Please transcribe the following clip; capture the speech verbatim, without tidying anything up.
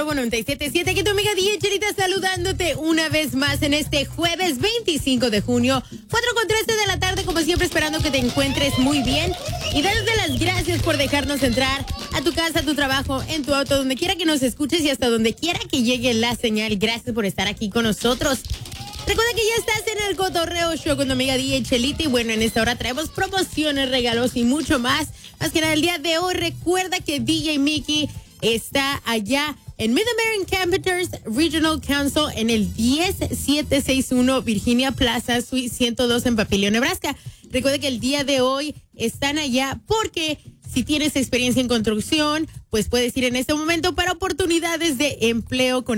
Nuevo noventa y siete punto siete. Aquí tu amiga D J Chelita saludándote una vez más en este jueves veinticinco de junio, cuatro con trece de la tarde, como siempre, esperando que te encuentres muy bien. Y dándote las gracias por dejarnos entrar a tu casa, a tu trabajo, en tu auto, donde quiera que nos escuches y hasta donde quiera que llegue la señal. Gracias por estar aquí con nosotros. Recuerda que ya estás en el Cotorreo Show con tu amiga D J Chelita. Y bueno, en esta hora traemos promociones, regalos y mucho más. Más que nada, el día de hoy, recuerda que D J Mickey está allá en Mid-American Campers Regional Council en el diez mil setecientos sesenta y uno Virginia Plaza, Suite ciento dos en Papillion, Nebraska. Recuerda que el día de hoy están allá porque si tienes experiencia en construcción, pues puedes ir en este momento para oportunidades de empleo con